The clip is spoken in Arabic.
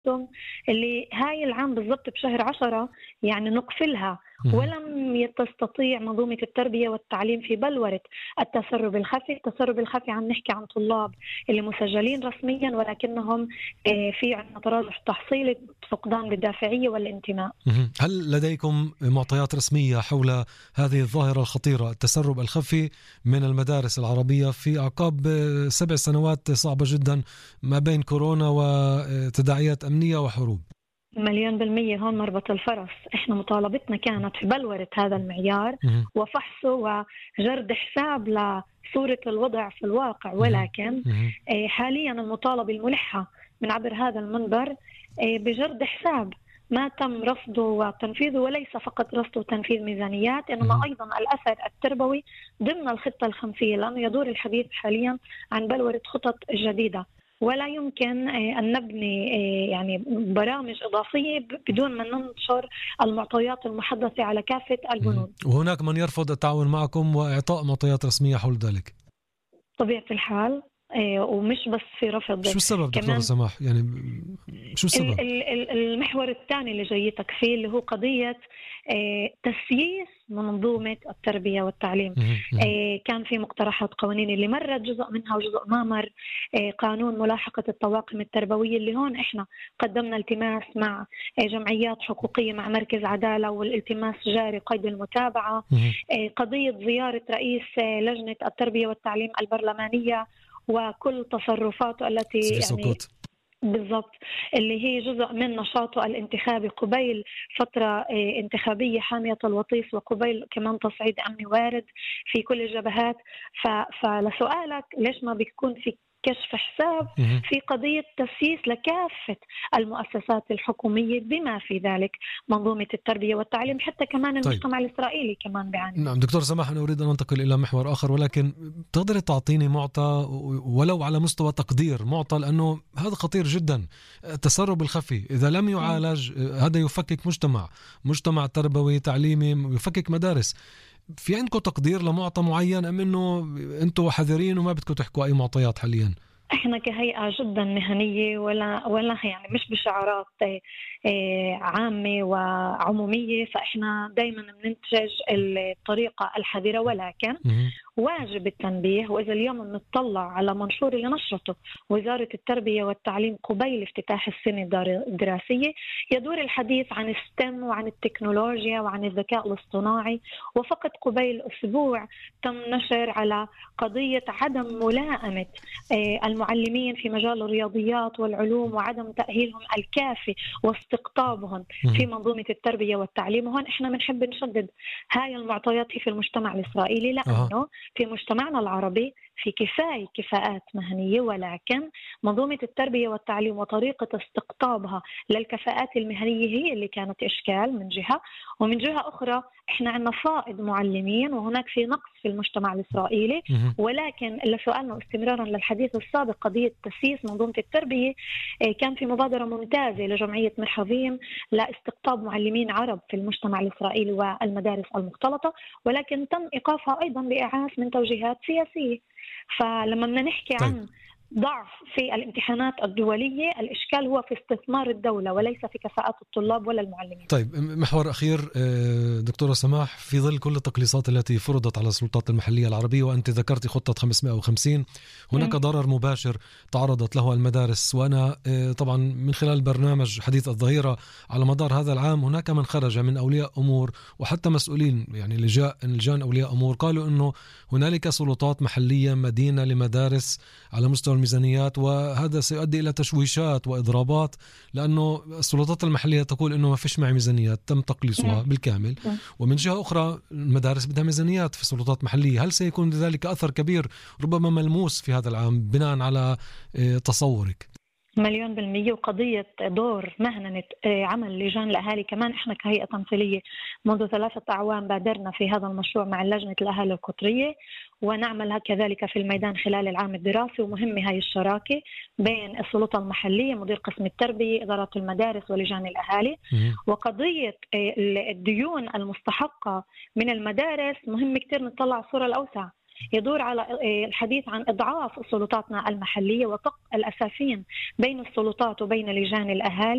اللي هاي العام بالضبط بشهر 10 يعني نقفلها. ولم تستطيع منظومة التربية والتعليم في بلورة التسرب الخفي. التسرب الخفي عم نحكي عن طلاب اللي مسجلين رسميا ولكنهم في عندنا تراجع تحصيلي، فقدان بالدافعية والانتماء. هل لديكم معطيات رسمية حول هذه الظاهرة الخطيرة، التسرب الخفي من المدارس العربية في أعقاب 7 سنوات صعبة جدا ما بين كورونا وتداعيات أمنية وحروب؟ 100% هون مربط الفرس. احنا مطالبتنا كانت في بلورة هذا المعيار وفحصه وجرد حساب لصورة الوضع في الواقع، ولكن حاليا المطالبة الملحة من عبر هذا المنبر بجرد حساب ما تم رصده وتنفيذه، وليس فقط رصد وتنفيذ ميزانيات، إنما أيضا الأثر التربوي ضمن الخطة الخمسية، لأنه يدور الحديث حاليا عن بلورة خطط جديدة، ولا يمكن أن نبني يعني برامج إضافية بدون ما ننشر المعطيات المحدثة على كافة البنود. وهناك من يرفض التعاون معكم وإعطاء معطيات رسمية حول ذلك؟ طبيعة الحال ومش بس في رفض. شو السبب دكتورة سماح؟ يعني شو السبب؟ المحور الثاني اللي جايتك فيه اللي هو قضية تسييس منظومة التربية والتعليم. كان في مقترحات قوانين اللي مرت جزء منها وجزء ما مر. قانون ملاحقة الطواقم التربوية اللي هون احنا قدمنا التماس مع جمعيات حقوقية مع مركز عدالة، والالتماس جاري قيد المتابعة. قضية زيارة رئيس لجنة التربية والتعليم البرلمانية وكل تصرفاته التي يعني بالضبط اللي هي جزء من نشاطه الانتخابي قبيل فترة انتخابية حامية الوطيس، وقبيل كمان تصعيد أمني وارد في كل الجبهات. فلسؤالك ليش ما بيكون في كشف حساب في قضية تسييس لكافة المؤسسات الحكومية بما في ذلك منظومة التربية والتعليم، حتى كمان المجتمع الإسرائيلي كمان بيعاني. نعم دكتور سماح، أنا أريد أن أنتقل إلى محور آخر، ولكن تقدر تعطيني معطى ولو على مستوى تقدير، معطى لأنه هذا خطير جدا. التسرب الخفي إذا لم يعالج هذا يفكك مجتمع تربوي تعليمي، يفكك مدارس. في عندكم تقدير لمعطى معين أم إنه أنتوا حذرين وما بدكم تحكوا أي معطيات حاليا؟ احنا كهيئة جدا مهنية ولا يعني مش بشعارات عامة وعمومية، فاحنا دايما بننتج الطريقة الحذرة، ولكن واجب التنبيه. وإذا اليوم بنطلع على منشور اللي نشرته وزارة التربية والتعليم قبيل افتتاح السنة الدراسية، يدور الحديث عن STEM وعن التكنولوجيا وعن الذكاء الاصطناعي، وفقط قبيل أسبوع تم نشر على قضية عدم ملائمة المعلمين في مجال الرياضيات والعلوم وعدم تأهيلهم الكافي واستقطابهم في منظومة التربية والتعليم. وهون احنا بنحب نشدد هاي المعطيات في المجتمع الإسرائيلي، لأنه في مجتمعنا العربي في كفاءات مهنية، ولكن منظومة التربية والتعليم وطريقة استقطابها للكفاءات المهنية هي اللي كانت إشكال من جهة، ومن جهة أخرى إحنا عندنا فائض معلمين وهناك في نقص في المجتمع الإسرائيلي. ولكن لسؤالنا استمرارا للحديث السابق قضية تسييس منظومة التربية، كان في مبادرة ممتازة لجمعية مرحبين لاستقطاب معلمين عرب في المجتمع الإسرائيلي والمدارس المختلطة، ولكن تم إيقافها أيضا بإعاز من توجيهات سياسية. فلما بدنا نحكي عن ضعف في الامتحانات الدولية، الإشكال هو في استثمار الدولة وليس في كفاءات الطلاب ولا المعلمين. طيب محور أخير دكتورة سماح، في ظل كل التقليصات التي فرضت على السلطات المحلية العربية، وأنت ذكرت خطة 550، هناك ضرر مباشر تعرضت له المدارس. وأنا طبعا من خلال برنامج حديث الظهيرة على مدار هذا العام هناك من خرج من أولياء أمور وحتى مسؤولين، يعني لجان أولياء أمور، قالوا أنه هنالك سلطات محلية مدينة لمدارس على مستوى الميزانيات، وهذا سيؤدي إلى تشويشات وإضرابات، لأنه السلطات المحلية تقول إنه ما فيش معي ميزانيات تم تقليصها بالكامل، ومن جهة أخرى المدارس بدها ميزانيات في سلطات محلية. هل سيكون لذلك أثر كبير ربما ملموس في هذا العام بناء على تصورك؟ 100%. وقضية دور مهنة عمل لجان الأهالي كمان، إحنا كهيئة تمثيلية منذ 3 أعوام بادرنا في هذا المشروع مع لجنة الأهالي القطرية، ونعمل كذلك في الميدان خلال العام الدراسي. ومهمة هاي الشراكة بين السلطة المحلية، مدير قسم التربية، إدارة المدارس، ولجان الأهالي. وقضية الديون المستحقة من المدارس مهم كتير نطلع الصورة الأوسع. يدور على الحديث عن إضعاف سلطاتنا المحلية وطق الأسافين بين السلطات وبين لجان الأهالي.